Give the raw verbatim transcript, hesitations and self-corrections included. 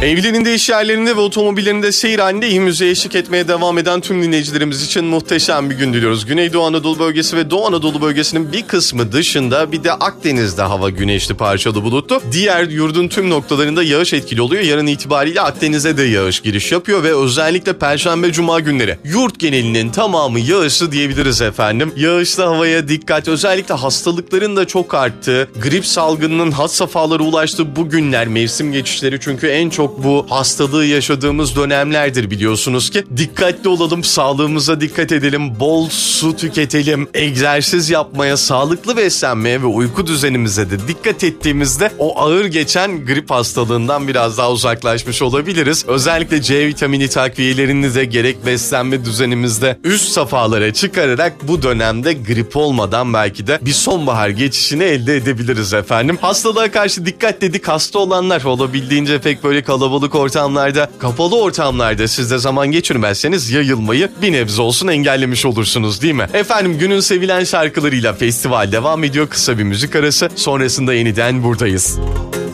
Evlerinde, iş yerlerinde ve otomobillerinde seyir halinde iyi müziğe eşlik etmeye devam eden tüm dinleyicilerimiz için muhteşem bir gün diliyoruz. Güneydoğu Anadolu bölgesi ve Doğu Anadolu bölgesinin bir kısmı dışında bir de Akdeniz'de hava güneşli, parçalı, bulutlu. Diğer yurdun tüm noktalarında yağış etkili oluyor. Yarın itibariyle Akdeniz'e de yağış giriş yapıyor ve özellikle Perşembe, Cuma günleri yurt genelinin tamamı yağışlı diyebiliriz efendim. Yağışlı havaya dikkat. Özellikle hastalıkların da çok arttığı, grip salgınının had safhalara ulaştığı bu günler, mevsim geçişleri, çünkü en çok bu hastalığı yaşadığımız dönemlerdir biliyorsunuz ki. Dikkatli olalım, sağlığımıza dikkat edelim, bol su tüketelim, egzersiz yapmaya, sağlıklı beslenmeye ve uyku düzenimize de dikkat ettiğimizde o ağır geçen grip hastalığından biraz daha uzaklaşmış olabiliriz. Özellikle C vitamini takviyelerini de gerek beslenme düzenimizde üst safhalara çıkararak bu dönemde grip olmadan belki de bir sonbahar geçişini elde edebiliriz efendim. Hastalığa karşı dikkat dedik. Hasta olanlar olabildiğince pek böyle kalabalık ortamlarda, kapalı ortamlarda siz de zaman geçirmezseniz yayılmayı bir nebze olsun engellemiş olursunuz değil mi? Efendim, günün sevilen şarkılarıyla festival devam ediyor. Kısa bir müzik arası, sonrasında yeniden buradayız.